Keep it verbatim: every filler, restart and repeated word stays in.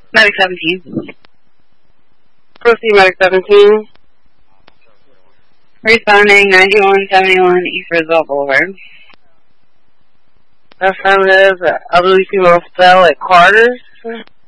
Medic seventeen. Proceed, Medic seventeen. Responding ninety-one seventy-one East Roosevelt Boulevard. Affirmative, elderly female fell at Carter's.